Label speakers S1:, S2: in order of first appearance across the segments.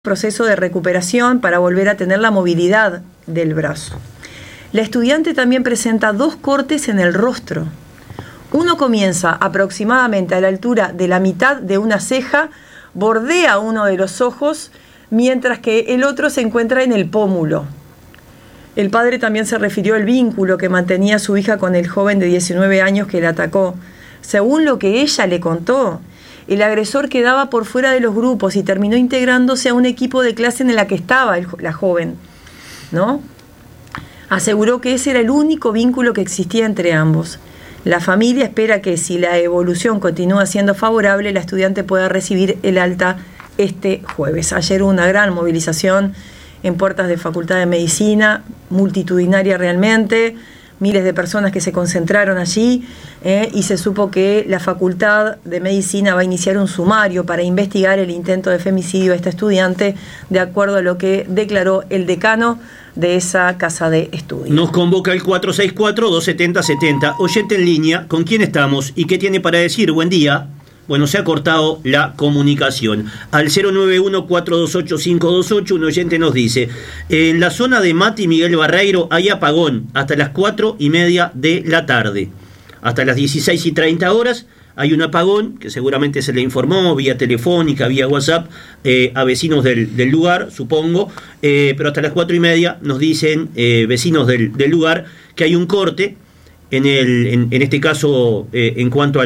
S1: proceso de recuperación para volver a tener la movilidad del brazo. La estudiante también presenta 2 cortes en el rostro. Uno comienza aproximadamente a la altura de la mitad de una ceja, bordea uno de los ojos, mientras que el otro se encuentra en el pómulo. El padre también se refirió al vínculo que mantenía su hija con el joven de 19 años que la atacó. Según lo que ella le contó, el agresor quedaba por fuera de los grupos y terminó integrándose a un equipo de clase en la que estaba la joven, ¿no? Aseguró que ese era el único vínculo que existía entre ambos. La familia espera que, si la evolución continúa siendo favorable, la estudiante pueda recibir el alta este jueves. Ayer hubo una gran movilización en puertas de Facultad de Medicina, multitudinaria realmente, miles de personas que se concentraron allí, y se supo que la Facultad de Medicina va a iniciar un sumario para investigar el intento de femicidio de esta estudiante, de acuerdo a lo que declaró el decano de esa casa de estudios.
S2: Nos convoca el 464-270-70. Oyente en línea, ¿con quién estamos y qué tiene para decir? Buen día. Bueno, se ha cortado la comunicación. Al 091-428-528, un oyente nos dice: en la zona de Mata y Miguel Barreiro hay apagón hasta las 4:30 de la tarde. Hasta las 16:30 hay un apagón que seguramente se le informó vía telefónica, vía WhatsApp, a vecinos del lugar, supongo, pero hasta las 4:30 nos dicen vecinos del lugar que hay un corte, en este caso en cuanto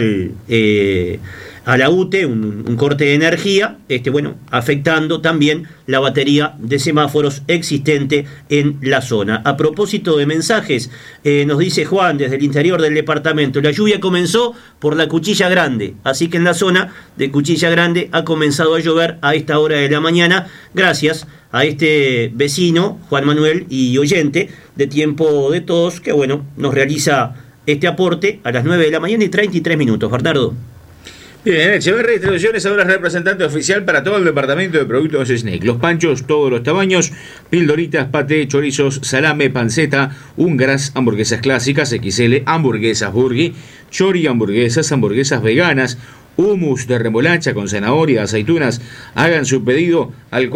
S2: a la UTE, un corte de energía, afectando también la batería de semáforos existente en la zona. A propósito de mensajes, nos dice Juan desde el interior del departamento: la lluvia comenzó por la Cuchilla Grande, así que en la zona de Cuchilla Grande ha comenzado a llover a esta hora de la mañana, gracias a este vecino, Juan Manuel, y oyente de Tiempo de Todos, que nos realiza este aporte a las 9 de la mañana y 33 minutos. Bernardo.
S3: Bien, Echeverri Distribuciones ahora es representante oficial para todo el departamento de productos Snake. Los panchos, todos los tamaños, pildoritas, paté, chorizos, salame, panceta, húngaras, hamburguesas clásicas, XL, hamburguesas burgui, chori, hamburguesas veganas, hummus de remolacha con zanahoria, aceitunas. Hagan su pedido al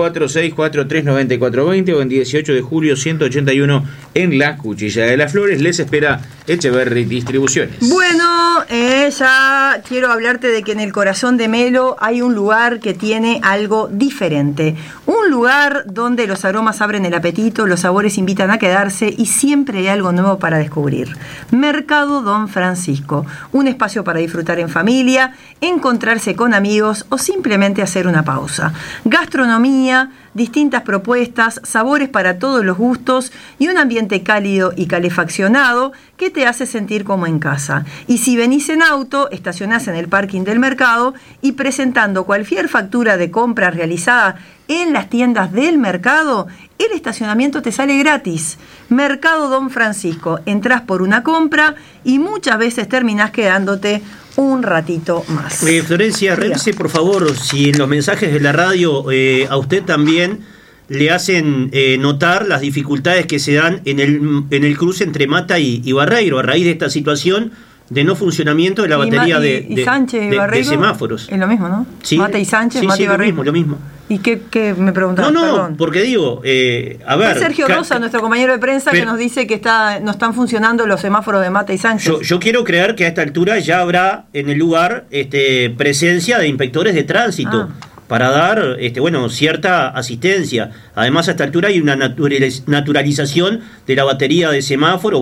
S3: 46439420 o en 18 de julio 181 en la Cuchilla de las Flores. Les espera Echeverri Distribuciones.
S1: Bueno, ya quiero hablarte de que en el corazón de Melo hay un lugar que tiene algo diferente. Un lugar donde los aromas abren el apetito, los sabores invitan a quedarse y siempre hay algo nuevo para descubrir. Mercado Don Francisco, un espacio para disfrutar en familia, encontrarse con amigos o simplemente hacer una pausa. Gastronomía, distintas propuestas, sabores para todos los gustos y un ambiente cálido y calefaccionado que te hace sentir como en casa. Y si venís en auto, estacionás en el parking del mercado y presentando cualquier factura de compra realizada en las tiendas del mercado, el estacionamiento te sale gratis. Mercado Don Francisco, entrás por una compra y muchas veces terminás quedándote un ratito más.
S2: Florencia, revise por favor si en los mensajes de la radio a usted también le hacen notar las dificultades que se dan en el cruce entre Mata y Barreiro a raíz de esta situación de no funcionamiento de la batería de semáforos.
S1: Es lo mismo, ¿no?
S2: ¿Sí?
S1: Mata y Sánchez, Mata y Barreiro.
S2: Lo mismo.
S1: ¿Y qué me preguntaron?
S2: No,
S1: perdón.
S2: Porque digo, a ver...
S1: Es Sergio Rosa, nuestro compañero de prensa, que nos dice que no están funcionando los semáforos de Mata y Sánchez.
S2: Yo quiero creer que a esta altura ya habrá en el lugar presencia de inspectores de tránsito para dar cierta asistencia. Además, a esta altura hay una naturalización de la batería de semáforo.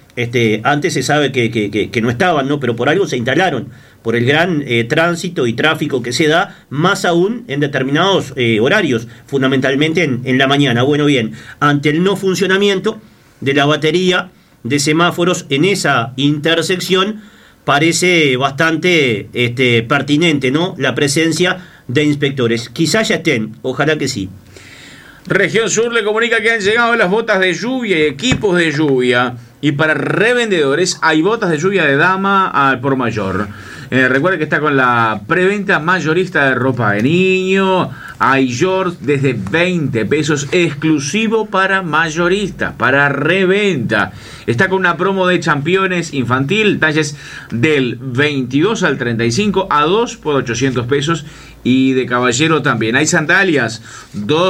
S2: Antes se sabe que no estaban, ¿no? Pero por algo se instalaron, por el gran tránsito y tráfico que se da, más aún en determinados horarios, fundamentalmente en la mañana. Bueno, bien, ante el no funcionamiento de la batería de semáforos en esa intersección, parece bastante pertinente, ¿no?, la presencia de inspectores. Quizás ya estén, ojalá que sí.
S3: Región Sur le comunica que han llegado las botas de lluvia y equipos de lluvia. Y para revendedores hay botas de lluvia de dama al por mayor. Recuerda que está con la preventa mayorista de ropa de niño. Hay shorts desde 20 pesos, exclusivo para mayoristas, para reventa. Está con una promo de championes infantil, talles del 22 al 35 a 2 por 800 pesos. y de caballero también. Hay sandalias, 2